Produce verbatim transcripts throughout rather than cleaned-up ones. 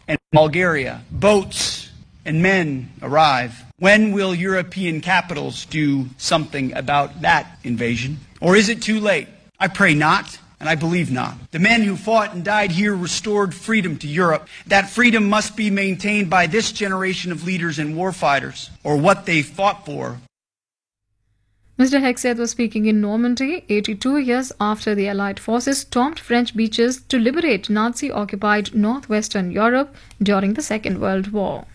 and Bulgaria. Boats and men arrive. When will European capitals do something about that invasion? Or is it too late? I pray not, and I believe not. The men who fought and died here restored freedom to Europe. That freedom must be maintained by this generation of leaders and warfighters, or what they fought for. Mister Hegseth was speaking in Normandy, eighty-two years after the Allied forces stormed French beaches to liberate Nazi-occupied northwestern Europe during the Second World War.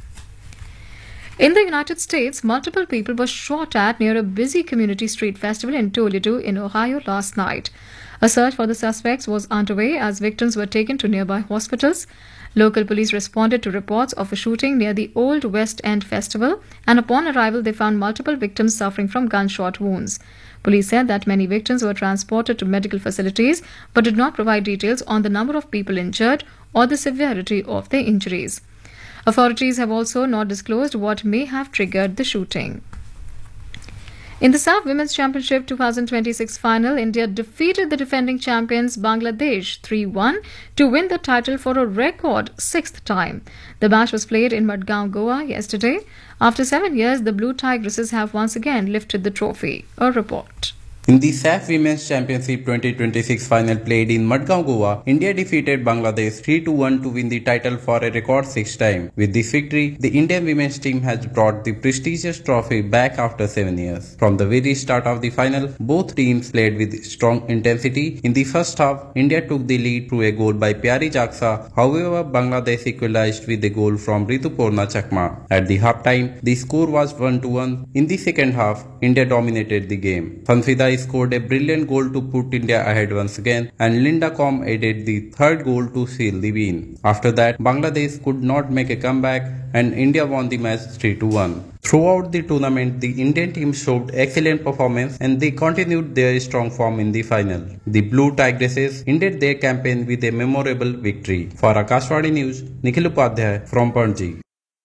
In the United States, multiple people were shot at near a busy community street festival in Toledo in Ohio last night. A search for the suspects was underway as victims were taken to nearby hospitals. Local police responded to reports of a shooting near the Old West End Festival, and upon arrival they found multiple victims suffering from gunshot wounds. Police said that many victims were transported to medical facilities but did not provide details on the number of people injured or the severity of their injuries. Authorities have also not disclosed what may have triggered the shooting. In the S A F Women's Championship twenty twenty-six final, India defeated the defending champions Bangladesh three one to win the title for a record sixth time. The match was played in Madgaon, Goa yesterday. After seven years, the Blue Tigresses have once again lifted the trophy. A report. In the S A F Women's Championship twenty twenty-six final played in Madgaon, Goa, India defeated Bangladesh three to one to win the title for a record sixth time. With this victory, the Indian women's team has brought the prestigious trophy back after seven years. From the very start of the final, both teams played with strong intensity. In the first half, India took the lead through a goal by Pyari Jaksa. However, Bangladesh equalized with a goal from Rituparna Chakma. At the half-time, the score was one to one. In the second half, India dominated the game. Sanfida scored a brilliant goal to put India ahead once again, and Linda Com added the third goal to seal the win. After that, Bangladesh could not make a comeback and India won the match three to one. Throughout the tournament, the Indian team showed excellent performance and they continued their strong form in the final. The Blue Tigresses ended their campaign with a memorable victory. For Akashvani News, Nikhil Upadhyay from Panaji.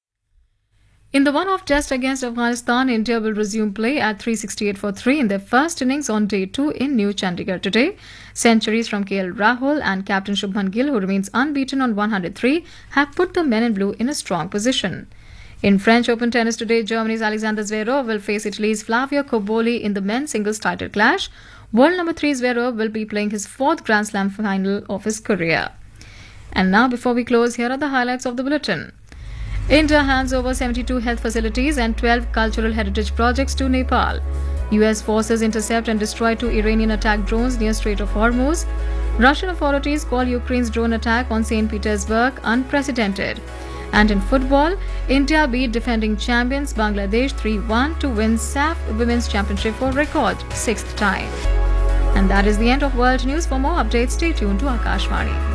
In the one-off test against Afghanistan, India will resume play at three sixty-eight for three in their first innings on day two in New Chandigarh today. Centuries from K L Rahul and Captain Shubman Gill, who remains unbeaten on one hundred three, have put the men in blue in a strong position. In French Open tennis today, Germany's Alexander Zverev will face Italy's Flavio Cobolli in the men's singles title clash. World number three Zverev will be playing his fourth Grand Slam final of his career. And now, before we close, here are the highlights of the bulletin. India hands over seventy-two health facilities and twelve cultural heritage projects to Nepal. U S forces intercept and destroy two Iranian attack drones near Strait of Hormuz. Russian authorities call Ukraine's drone attack on Saint Petersburg unprecedented. And in football, India beat defending champions Bangladesh three one to win S A F Women's Championship for record sixth time. And that is the end of World News. For more updates, stay tuned to Akashvani.